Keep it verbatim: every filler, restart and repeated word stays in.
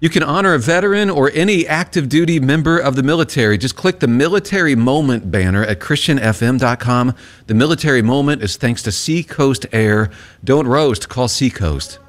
You can honor a veteran or any active duty member of the military. Just click the Military Moment banner at Christian F M dot com. The Military Moment is thanks to Seacoast Air. Don't roast, call Seacoast.